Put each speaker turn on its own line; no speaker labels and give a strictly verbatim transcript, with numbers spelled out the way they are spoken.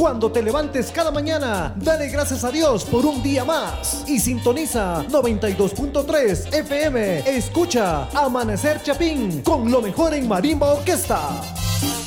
Cuando te levantes cada mañana, dale gracias a Dios por un día más. Y sintoniza noventa y dos punto tres F M. Escucha Amanecer Chapín con lo mejor en Marimba Orquesta.